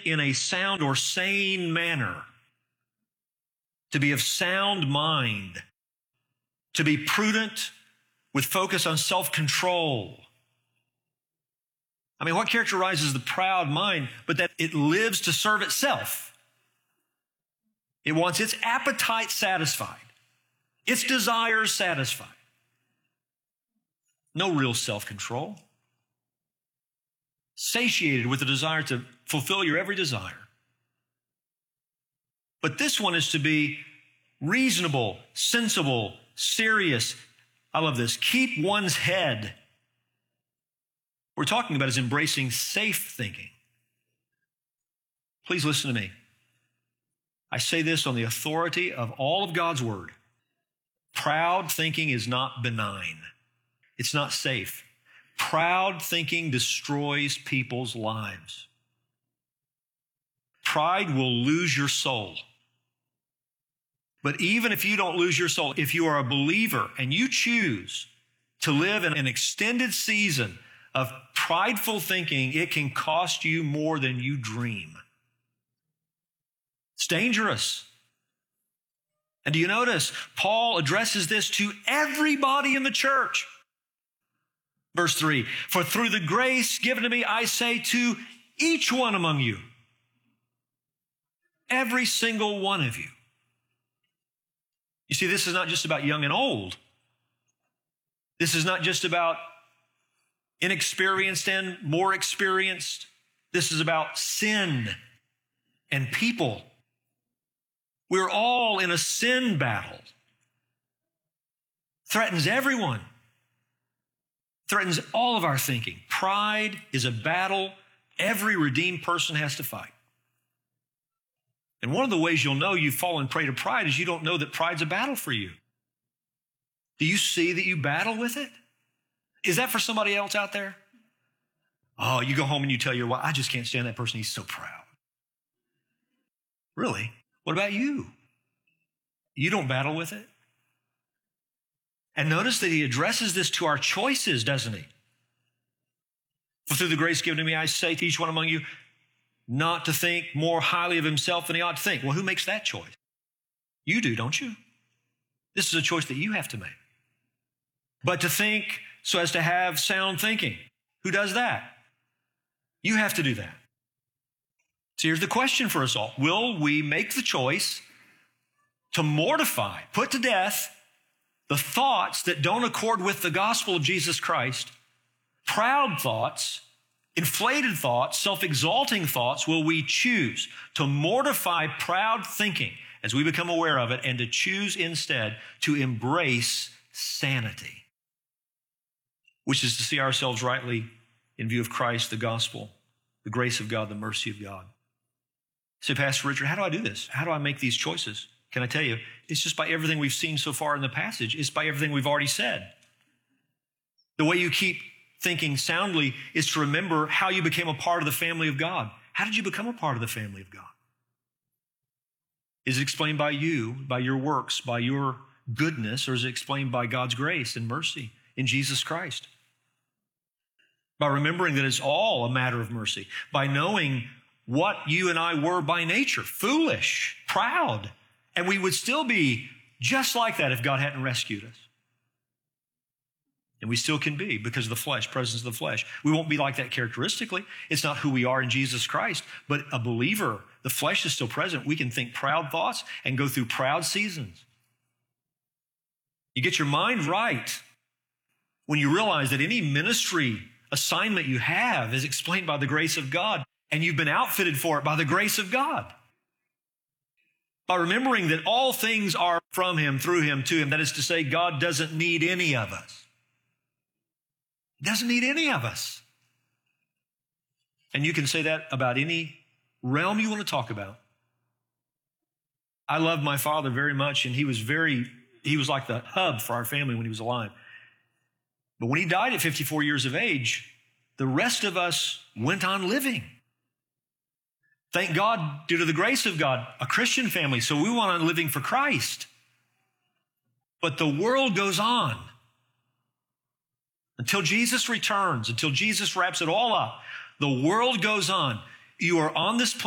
in a sound or sane manner, to be of sound mind, to be prudent with focus on self-control. I mean, what characterizes the proud mind but that it lives to serve itself? It wants its appetite satisfied, its desires satisfied. No real self-control. Satiated with the desire to fulfill your every desire. But this one is to be reasonable, sensible, serious. I love this. Keep one's head. What we're talking about is embracing safe thinking. Please listen to me. I say this on the authority of all of God's word. Proud thinking is not benign. It's not safe. Proud thinking destroys people's lives. Pride will lose your soul. But even if you don't lose your soul, if you are a believer and you choose to live in an extended season of prideful thinking, it can cost you more than you dream. It's dangerous. And do you notice Paul addresses this to everybody in the church? Verse 3, for through the grace given to me, I say to each one among you, every single one of you. You see, this is not just about young and old. This is not just about inexperienced and more experienced. This is about sin and people. We're all in a sin battle. Threatens everyone. Threatens all of our thinking. Pride is a battle every redeemed person has to fight. And one of the ways you'll know you've fallen prey to pride is you don't know that pride's a battle for you. Do you see that you battle with it? Is that for somebody else out there? Oh, you go home and you tell your wife, I just can't stand that person. He's so proud. Really? What about you? You don't battle with it? And notice that he addresses this to our choices, doesn't he? For through the grace given to me, I say to each one among you, not to think more highly of himself than he ought to think. Well, who makes that choice? You do, don't you? This is a choice that you have to make. But to think so as to have sound thinking. Who does that? You have to do that. So here's the question for us all. Will we make the choice to mortify, put to death, the thoughts that don't accord with the gospel of Jesus Christ, proud thoughts, inflated thoughts, self-exalting thoughts? Will we choose to mortify proud thinking as we become aware of it and to choose instead to embrace sanity, which is to see ourselves rightly in view of Christ, the gospel, the grace of God, the mercy of God? Say, Pastor Richard, how do I do this? How do I make these choices? Can I tell you? It's just by everything we've seen so far in the passage. It's by everything we've already said. The way you keep thinking soundly is to remember how you became a part of the family of God. How did you become a part of the family of God? Is it explained by you, by your works, by your goodness, or is it explained by God's grace and mercy in Jesus Christ? By remembering that it's all a matter of mercy, by knowing what you and I were by nature, foolish, proud, and we would still be just like that if God hadn't rescued us. And we still can be because of the flesh, presence of the flesh. We won't be like that characteristically. It's not who we are in Jesus Christ, but a believer, the flesh is still present. We can think proud thoughts and go through proud seasons. You get your mind right when you realize that any ministry assignment you have is explained by the grace of God, and you've been outfitted for it by the grace of God. By remembering that all things are from Him, through Him, to Him. That is to say, God doesn't need any of us. He doesn't need any of us. And you can say that about any realm you want to talk about. I loved my father very much, and he was like the hub for our family when he was alive. But when he died at 54 years of age, the rest of us went on living. Thank God, due to the grace of God, a Christian family, so we went on living for Christ. But the world goes on. Until Jesus returns, until Jesus wraps it all up, the world goes on. You are on this planet